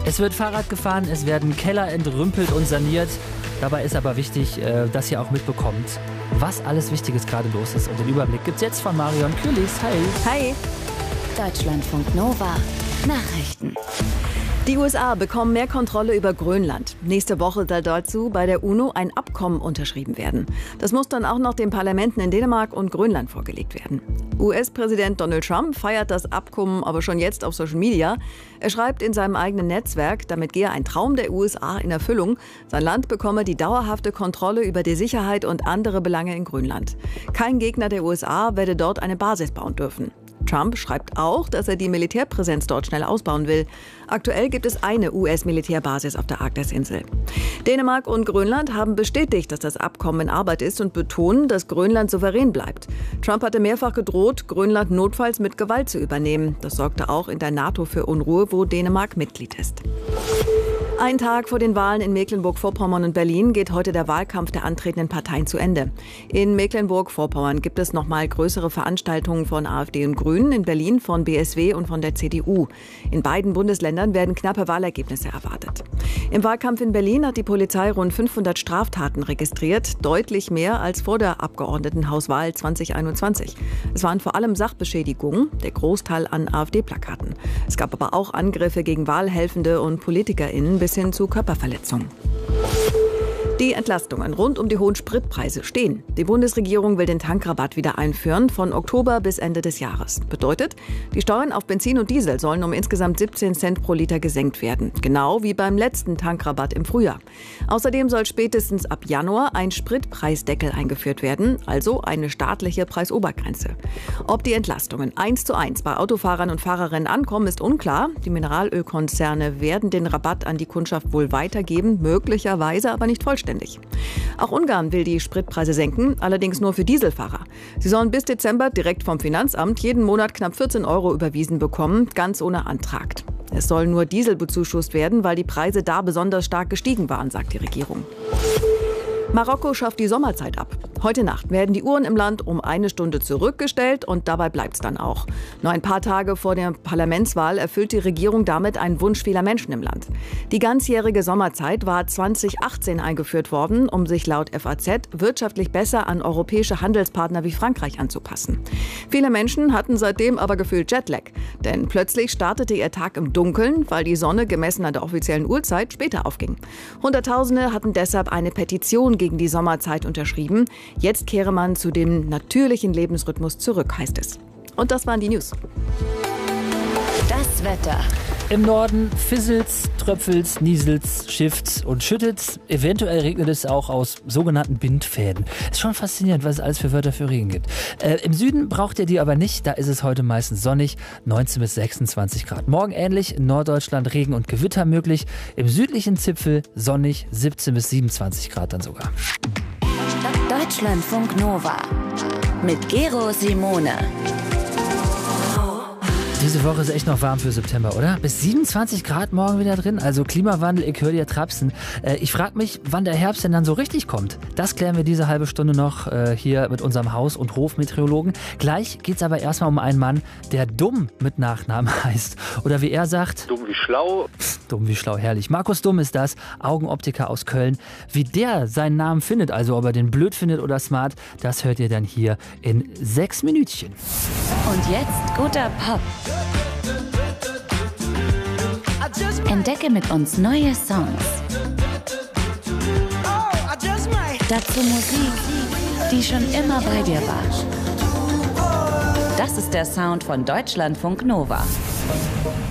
Es wird Fahrrad gefahren, es werden Keller entrümpelt und saniert. Dabei ist aber wichtig, dass ihr auch mitbekommt, was alles Wichtiges gerade los ist. Und den Überblick gibt's jetzt von Marion Kühlis. Hi. Hi. Deutschlandfunk Nova. Nachrichten. Die USA bekommen mehr Kontrolle über Grönland. Nächste Woche soll dazu bei der UNO ein Abkommen unterschrieben werden. Das muss dann auch noch den Parlamenten in Dänemark und Grönland vorgelegt werden. US-Präsident Donald Trump feiert das Abkommen aber schon jetzt auf Social Media. Er schreibt in seinem eigenen Netzwerk, damit gehe ein Traum der USA in Erfüllung. Sein Land bekomme die dauerhafte Kontrolle über die Sicherheit und andere Belange in Grönland. Kein Gegner der USA werde dort eine Basis bauen dürfen. Trump schreibt auch, dass er die Militärpräsenz dort schnell ausbauen will. Aktuell gibt es eine US-Militärbasis auf der Arktisinsel. Dänemark und Grönland haben bestätigt, dass das Abkommen in Arbeit ist und betonen, dass Grönland souverän bleibt. Trump hatte mehrfach gedroht, Grönland notfalls mit Gewalt zu übernehmen. Das sorgte auch in der NATO für Unruhe, wo Dänemark Mitglied ist. Ein Tag vor den Wahlen in Mecklenburg-Vorpommern und Berlin geht heute der Wahlkampf der antretenden Parteien zu Ende. In Mecklenburg-Vorpommern gibt es nochmal größere Veranstaltungen von AfD und Grünen, in Berlin von BSW und von der CDU. In beiden Bundesländern werden knappe Wahlergebnisse erwartet. Im Wahlkampf in Berlin hat die Polizei rund 500 Straftaten registriert, deutlich mehr als vor der Abgeordnetenhauswahl 2021. Es waren vor allem Sachbeschädigungen, der Großteil an AfD-Plakaten. Es gab aber auch Angriffe gegen Wahlhelfende und PolitikerInnen bis hin zu Körperverletzungen. Die Entlastungen rund um die hohen Spritpreise stehen. Die Bundesregierung will den Tankrabatt wieder einführen, von Oktober bis Ende des Jahres. Bedeutet, die Steuern auf Benzin und Diesel sollen um insgesamt 17 Cent pro Liter gesenkt werden. Genau wie beim letzten Tankrabatt im Frühjahr. Außerdem soll spätestens ab Januar ein Spritpreisdeckel eingeführt werden, also eine staatliche Preisobergrenze. Ob die Entlastungen 1:1 bei Autofahrern und Fahrerinnen ankommen, ist unklar. Die Mineralölkonzerne werden den Rabatt an die Kundschaft wohl weitergeben, möglicherweise aber nicht vollständig. Auch Ungarn will die Spritpreise senken, allerdings nur für Dieselfahrer. Sie sollen bis Dezember direkt vom Finanzamt jeden Monat knapp 14 € überwiesen bekommen, ganz ohne Antrag. Es soll nur Diesel bezuschusst werden, weil die Preise da besonders stark gestiegen waren, sagt die Regierung. Marokko schafft die Sommerzeit ab. Heute Nacht werden die Uhren im Land um 1 Stunde zurückgestellt und dabei bleibt es dann auch. Nur ein paar Tage vor der Parlamentswahl erfüllt die Regierung damit einen Wunsch vieler Menschen im Land. Die ganzjährige Sommerzeit war 2018 eingeführt worden, um sich laut FAZ wirtschaftlich besser an europäische Handelspartner wie Frankreich anzupassen. Viele Menschen hatten seitdem aber gefühlt Jetlag, denn plötzlich startete ihr Tag im Dunkeln, weil die Sonne gemessen an der offiziellen Uhrzeit später aufging. Hunderttausende hatten deshalb eine Petition gegen die Sommerzeit unterschrieben. Jetzt kehre man zu dem natürlichen Lebensrhythmus zurück, heißt es. Und das waren die News. Das Wetter. Im Norden fisselt's, tröpfelt's, nieselt's, schifft's und schüttet's. Eventuell regnet es auch aus sogenannten Bindfäden. Ist schon faszinierend, was es alles für Wörter für Regen gibt. Im Süden braucht ihr die aber nicht. Da ist es heute meistens sonnig, 19 bis 26 Grad. Morgen ähnlich, in Norddeutschland Regen und Gewitter möglich. Im südlichen Zipfel sonnig, 17 bis 27 Grad dann sogar. Deutschlandfunk Nova mit Gero Simone. Diese Woche ist echt noch warm für September, oder? Bis 27 Grad morgen wieder drin. Also Klimawandel, ich höre dir trapsen. Ich frage mich, wann der Herbst denn dann so richtig kommt. Das klären wir diese halbe Stunde noch hier mit unserem Haus- und Hofmeteorologen. Gleich geht's aber erstmal um einen Mann, der Dumm mit Nachnamen heißt. Oder wie er sagt... Dumm wie schlau. Dumm wie schlau, herrlich. Markus Dumm ist das, Augenoptiker aus Köln. Wie der seinen Namen findet, also ob er den blöd findet oder smart, das hört ihr dann hier in 6 Minütchen. Und jetzt guter Pop. Entdecke mit uns neue Songs. Dazu Musik, die schon immer bei dir war. Das ist der Sound von Deutschlandfunk Nova.